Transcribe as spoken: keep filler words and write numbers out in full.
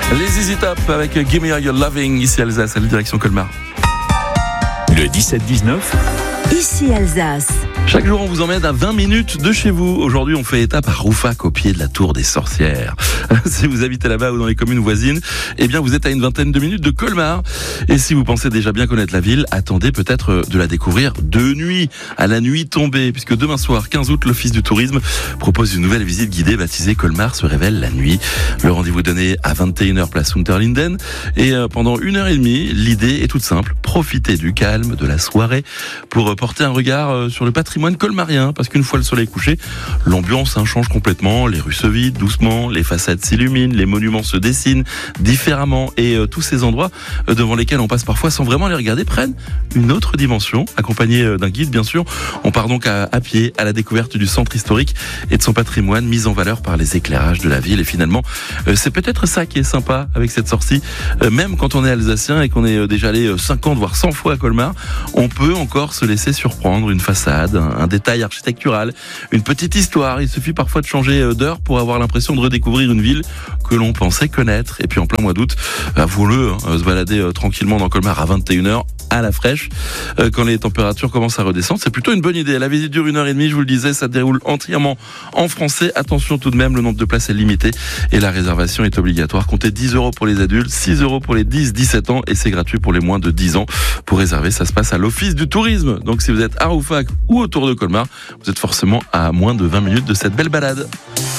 Les Easy Top avec Gimme All Your Loving, ici Alsace, à la direction Colmar. Le dix-sept dix-neuf. Ici Alsace. Chaque jour, on vous emmène à vingt minutes de chez vous. Aujourd'hui, on fait étape à Rouffach, au pied de la Tour des Sorcières. Si vous habitez là-bas ou dans les communes voisines, eh bien, vous êtes à une vingtaine de minutes de Colmar. Et si vous pensez déjà bien connaître la ville, attendez peut-être de la découvrir de nuit, à la nuit tombée, puisque demain soir, quinze août, l'Office du tourisme propose une nouvelle visite guidée baptisée Colmar se révèle la nuit. Le rendez-vous donné à vingt et une heures place Unterlinden. Et pendant une heure et demie, l'idée est toute simple. Profitez du calme, de la soirée, pour porter un regard sur le patrimoine colmarien, parce qu'une fois le soleil couché, l'ambiance hein, change complètement, les rues se vident doucement, les façades s'illuminent, les monuments se dessinent différemment, et euh, tous ces endroits euh, devant lesquels on passe parfois sans vraiment les regarder prennent une autre dimension, accompagnés euh, d'un guide bien sûr. On part donc à, à pied à la découverte du centre historique et de son patrimoine mis en valeur par les éclairages de la ville, et finalement euh, c'est peut-être ça qui est sympa avec cette sortie, euh, même quand on est alsacien et qu'on est euh, déjà allé euh, cinquante voire cent fois à Colmar, on peut encore se laisser surprendre. Une façade, un, un détail architectural, une petite histoire. Il suffit parfois de changer d'heure pour avoir l'impression de redécouvrir une ville que l'on pensait connaître. Et puis en plein mois d'août, avouons-le, hein, se balader euh, tranquillement dans Colmar à vingt et une heures à la fraîche, euh, quand les températures commencent à redescendre, c'est plutôt une bonne idée. La visite dure une heure et demie, je vous le disais, ça déroule entièrement en français. Attention tout de même, le nombre de places est limité et la réservation est obligatoire. Comptez dix euros pour les adultes, six euros pour les dix dix-sept ans, et c'est gratuit pour les moins de dix ans. Pour réserver, ça se passe à l'Office du tourisme. Donc si vous êtes à Rouffach ou autour de Colmar, vous êtes forcément à moins de vingt minutes de cette belle balade.